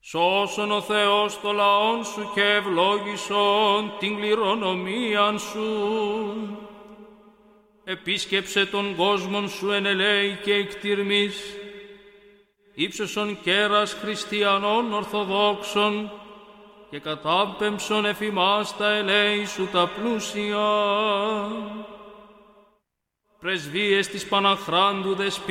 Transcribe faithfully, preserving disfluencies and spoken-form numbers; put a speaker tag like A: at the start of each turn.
A: Σώσον ο Θεός το λαόν σου και ευλόγησον την κληρονομίαν σου. Επίσκεψε τον κόσμον σου εν ελέη και εκτιρμής, ύψωσον κέρας χριστιανών ορθοδόξων και κατάπεμψον εφημάς τα ελέη σου τα πλούσια. Πρεσβείες της Παναχράντου Δεσποινής